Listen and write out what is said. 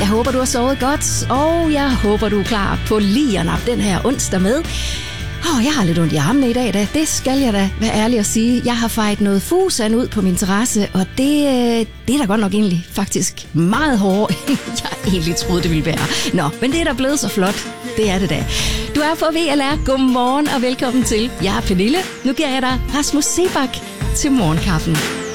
Jeg håber, du har sovet godt, og jeg håber, du er klar på lige at nappe den her onsdag med. Jeg har lidt ondt i armene i dag, da. Det skal jeg da være ærlig at sige. Jeg har fejret noget fusan ud på min terrasse, og det er da godt nok egentlig faktisk meget hårdere, end jeg egentlig troede, det ville være. Nå, men det er da blevet så flot. Det er det da. Du er på VLR. Godmorgen og velkommen til. Jeg er Pernille. Nu giver jeg dig Rasmus Seebach til morgenkaffen.